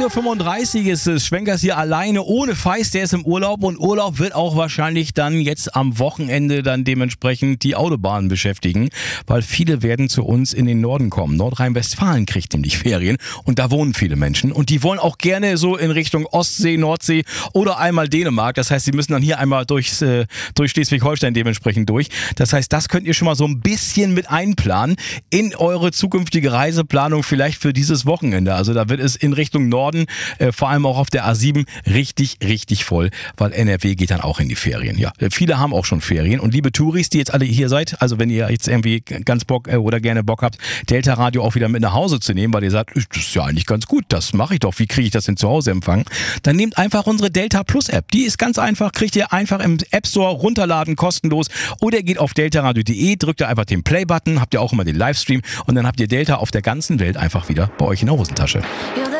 8:35 Uhr ist es. Schwenkers hier alleine ohne Feist, der ist im Urlaub und Urlaub wird auch wahrscheinlich dann jetzt am Wochenende dann dementsprechend die Autobahnen beschäftigen, weil viele werden zu uns in den Norden kommen. Nordrhein-Westfalen kriegt nämlich Ferien und da wohnen viele Menschen und die wollen auch gerne so in Richtung Ostsee, Nordsee oder einmal Dänemark. Das heißt, sie müssen dann hier einmal durch Schleswig-Holstein dementsprechend durch. Das heißt, das könnt ihr schon mal so ein bisschen mit einplanen in eure zukünftige Reiseplanung vielleicht für dieses Wochenende. Also da wird es in Richtung Norden, vor allem auch auf der A7, richtig, richtig voll, weil NRW geht dann auch in die Ferien. Ja, viele haben auch schon Ferien und liebe Touris, die jetzt alle hier seid, also wenn ihr jetzt irgendwie ganz Bock oder gerne Bock habt, Delta Radio auch wieder mit nach Hause zu nehmen, weil ihr sagt, das ist ja eigentlich ganz gut, das mache ich doch, wie kriege ich das denn zu Hause empfangen? Dann nehmt einfach unsere Delta Plus App, die ist ganz einfach, kriegt ihr einfach im App Store runterladen, kostenlos, oder ihr geht auf deltaradio.de, drückt da einfach den Play-Button, habt ihr auch immer den Livestream und dann habt ihr Delta auf der ganzen Welt einfach wieder bei euch in der Hosentasche.